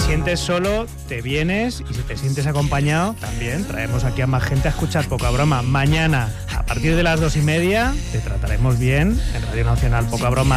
sientes solo, te vienes, y si te sientes acompañado, también traemos aquí a más gente a escuchar Poca Broma. Mañana, a partir de las 2:30, te trataremos bien en Radio Nacional. Poca Broma